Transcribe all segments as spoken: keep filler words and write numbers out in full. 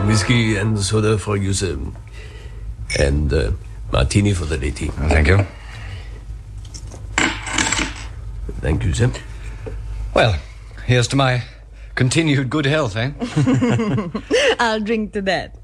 Whiskey and soda for you, sir. And uh, martini for the lady. Thank you. Thank you, sir. Well, here's to my continued good health, eh? I'll drink to that.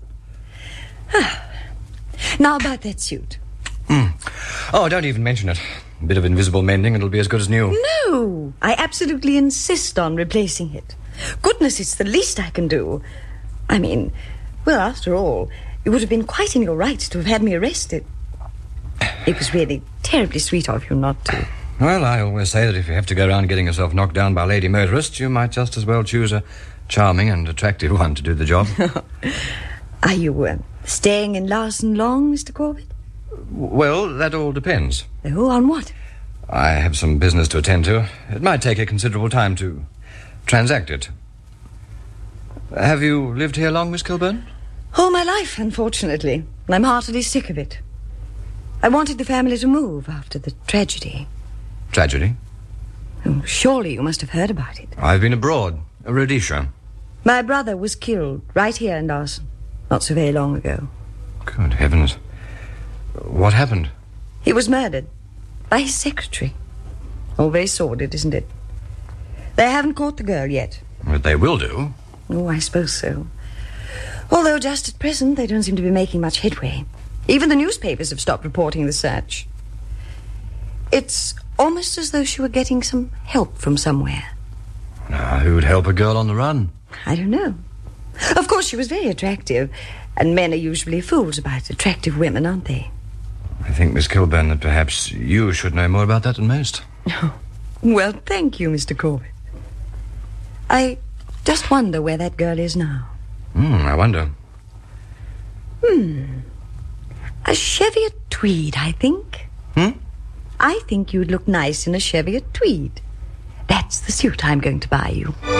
Now about that suit. Mm. Oh, don't even mention it. A bit of invisible mending, it'll be as good as new. No, I absolutely insist on replacing it. Goodness, it's the least I can do. I mean, well, after all, it would have been quite in your rights to have had me arrested. It was really terribly sweet of you not to. Well, I always say that if you have to go around getting yourself knocked down by lady motorists, you might just as well choose a charming and attractive one to do the job. Are you uh, staying in Larson long, Mister Corbett? Well, that all depends. Oh, on what? I have some business to attend to. It might take a considerable time to transact it. Have you lived here long, Miss Kilburn? All my life, unfortunately. I'm heartily sick of it. I wanted the family to move after the tragedy. Tragedy? Oh, surely you must have heard about it. I've been abroad, Rhodesia. My brother was killed right here in Larson, not so very long ago. Good heavens. What happened? He was murdered by his secretary. All very sordid, isn't it? They haven't caught the girl yet. But they will do. Oh, I suppose so. Although just at present they don't seem to be making much headway. Even the newspapers have stopped reporting the search. It's almost as though she were getting some help from somewhere. Now, who'd help a girl on the run? I don't know. Of course, she was very attractive, and men are usually fools about attractive women, aren't they? I think, Miss Kilburn, that perhaps you should know more about that than most. Oh, well, thank you, Mister Corbett. I just wonder where that girl is now. Hmm, I wonder. Hmm. A Cheviot tweed, I think. Hmm? I think you'd look nice in a Cheviot tweed. That's the suit I'm going to buy you.